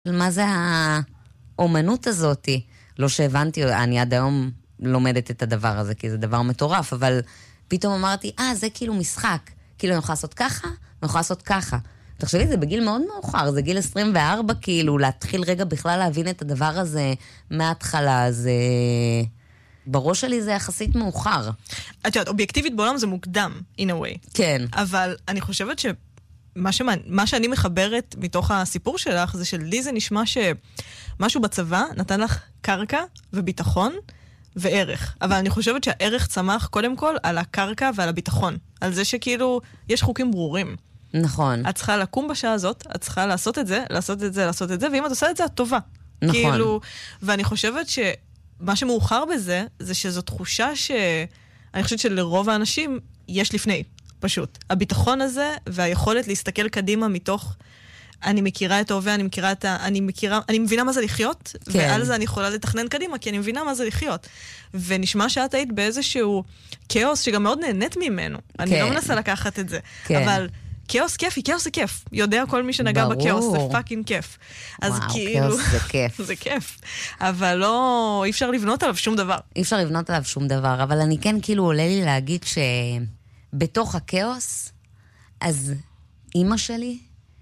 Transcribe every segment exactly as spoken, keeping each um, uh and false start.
מה זה האומנות הזאת? לא שהבנתי, אני עד היום לומדת את הדבר הזה, כי זה דבר מטורף, אבל פתאום אמרתי, אה, זה כאילו משחק. כאילו אני יכולה לעשות ככה, אני יכולה לעשות ככה. תחשבי, זה בגיל מאוד מאוחר, זה גיל עשרים וארבע, כאילו, להתחיל רגע בכלל להבין את הדבר הזה מההתחלה, זה... בראש שלי זה יחסית מאוחר. את יודעת, אובייקטיבית בעולם זה מוקדם, in a way. כן. אבל אני חושבת ש... מה, שמה, מה שאני מחברת מתוך הסיפור שלך, זה שלי זה נשמע שמשהו בצבא נתן לך קרקע וביטחון וערך. אבל אני חושבת שהערך צמח קודם כל על הקרקע ועל הביטחון. על זה שכאילו יש חוקים ברורים. נכון. את צריכה לקום בשעה הזאת, את צריכה לעשות את זה, לעשות את זה, לעשות את זה, ואם את עושה את זה, את טובה. נכון. כאילו, ואני חושבת שמה שמאוחר בזה, זה שזו תחושה ש... אני חושבת שלרוב האנשים יש לפני. פשוט. הביטחון הזה והיכולת להסתכל קדימה מתוך אני מכירה את ההווה, אני מכירה את ה... אני מכירה, אני מבינה מה זה לחיות, כן. ועל זה אני יכולה לתכנן קדימה, כי אני מבינה מה זה לחיות. ונשמע שאת היית באיזשהו כאוס שגם מאוד נהנית ממנו. כן. אני לא מנסה לקחת את זה. כן. אבל כאוס כיפי, כאוס זה כיף. יודע כל מי שנגע ברור. בכאוס, זה פאקינג כיף. אז וואו, כאילו... כאוס זה כיף. זה כיף. אבל לא... אי אפשר לבנות עליו שום דבר. אי אפשר לבנות עליו שום דבר, אבל אני כן כאילו עולה לי להגיד ש... בתוך הכאוס, אז אמא שלי,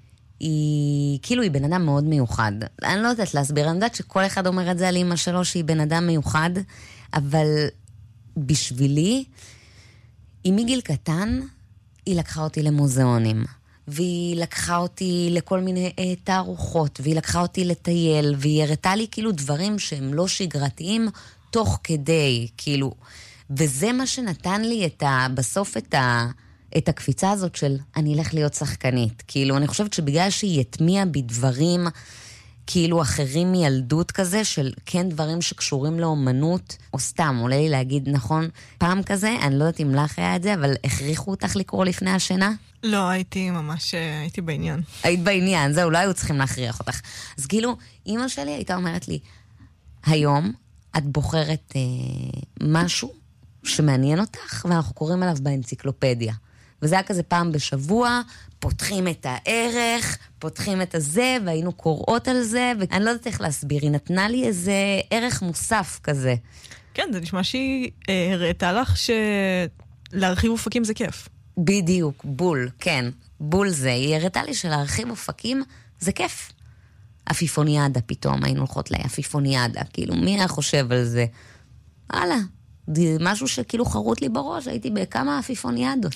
היא כאילו היא בן אדם מאוד מיוחד. אני לא יודעת להסביר, אני יודעת שכל אחד אומר את זה על אמא שלו, שהיא בן אדם מיוחד, אבל בשבילי, היא מגיל קטן, היא לקחה אותי למוזיאונים, והיא לקחה אותי לכל מיני תערוכות, והיא לקחה אותי לטייל, והיא הראתה לי כאילו דברים שהם לא שגרתיים, תוך כדי, כאילו... וזה מה שנתן לי את ה, בסוף את, ה, את הקפיצה הזאת של אני אלך להיות שחקנית. כאילו, אני חושבת שבגלל שהיא יתמיע בדברים כאילו אחרים מילדות כזה, של כן דברים שקשורים לאומנות, או סתם, עולה לי להגיד, נכון, פעם כזה, אני לא יודעת אם לך היה את זה, אבל הכריחו אותך לקרוא לפני השינה? לא, הייתי ממש, הייתי בעניין. היית בעניין, זהו, לא היו צריכים להכריח אותך. אז כאילו, אמא שלי הייתה אומרת לי, היום את בוחרת אה, משהו, שמעניין אותך, ואנחנו קוראים עליו באנציקלופדיה. וזה היה כזה פעם בשבוע, פותחים את הערך, פותחים את הזה, והיינו קוראות על זה, ואני לא יודעת איך להסביר, היא נתנה לי איזה ערך מוסף כזה. כן, זה נשמע שהיא אה, הראתה לך שלהרחיב אופקים זה כיף. בדיוק, בול, כן, בול זה. היא הראתה לי שלהרחיב אופקים זה כיף. אפיפוניאדה פתאום, היינו הולכות לה, אפיפוניאדה, כאילו, מי היה חושב על זה? הלאה. משהו שכאילו חרוט לי בראש, הייתי בכמה אפיפוניאדות.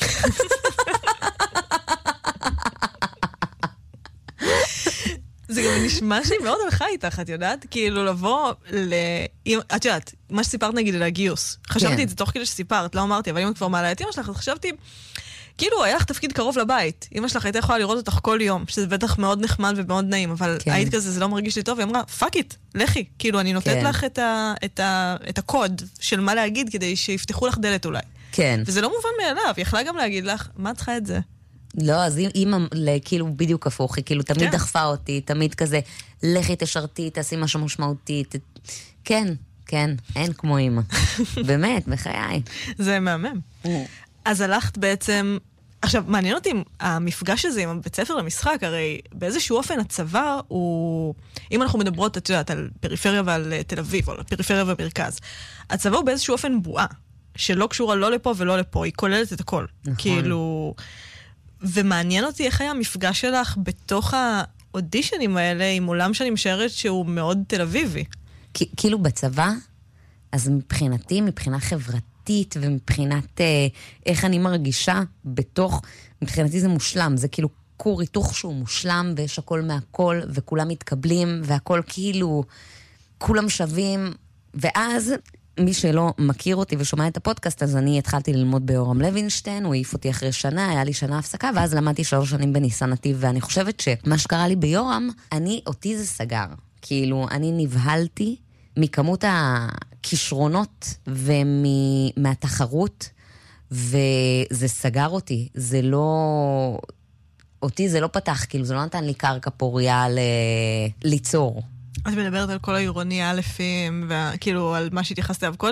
זה גם נשמע שהיא מאוד הלכה איתך, את יודעת? כאילו לבוא ל... את יודעת, מה שסיפרת נגיד על הגיוס. חשבתי את זה תוך כדי שסיפרת, לא אמרתי, אבל אם את כבר מעלה את אמא שלך, אז חשבתי, כאילו היה לך תפקיד קרוב לבית. אמא שלך הייתה יכולה לראות אותך כל יום, שזה בטח מאוד נחמד ומאוד נעים, אבל היית כזה, זה לא מרגיש לי טוב, והיא אמרה, פאק איט, לכי. כאילו, אני נותנת לך את הקוד של מה להגיד, כדי שיפתחו לך דלת אולי. כן. וזה לא מובן מאליו, היא יכלה גם להגיד לך, מה צריכה את זה? לא, אז אמא, כאילו בדיוק הפוך, היא כאילו תמיד דחפה אותי, תמיד כזה, לכי תשרתי, תעשי משהו משמעותי. כן, כן, אין כמו אמא. באמת, בחיי. זה מהמם. אז הלכת בעצם, עכשיו, מעניין אותי המפגש הזה עם הבית ספר למשחק, הרי באיזשהו אופן הצבא הוא, אם אנחנו מדברות, את יודעת, על פריפריה ועל תל אביב, או על פריפריה ומרכז, הצבא הוא באיזשהו אופן בועה, שלא קשורה לא לפה ולא לפה, היא כוללת את הכל. נכון. כאילו, ומעניין אותי איך היה המפגש שלך בתוך האודישנים האלה, עם עולם שאני משערת שהוא מאוד תל אביבי. כאילו בצבא, אז מבחינתי, מבחינה חברתית, ומבחינת אה, איך אני מרגישה בתוך, מבחינתי זה מושלם, זה כאילו כור היתוך שהוא מושלם, ויש הכל מהכל, וכולם מתקבלים, והכל כאילו, כולם שווים, ואז מי שלא מכיר אותי ושומע את הפודקאסט, אז אני התחלתי ללמוד ביורם לוינשטיין, הוא העיף אותי אחרי שנה, היה לי שנה הפסקה, ואז למדתי שלוש שנים בניסן נתיב, ואני חושבת שמה שקרה לי ביורם, אני, אותי זה סגר. כאילו, אני נבהלתי מכמות הכישרונות ומהתחרות, וזה סגר אותי. זה לא... אותי זה לא פתח, כאילו, זה לא נתן לי קרקע פוריה ל... ליצור. את מדברת על כל העירוני האלפים, וכאילו על מה שהתייחסת אליו קודם?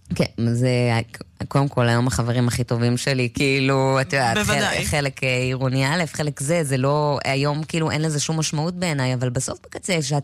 כן, זה קודם כל היום החברים הכי טובים שלי, כאילו, את יודעת, חלק, חלק עירוני א', חלק זה, זה לא, היום כאילו אין לזה שום משמעות בעיניי, אבל בסוף בקצה, שאת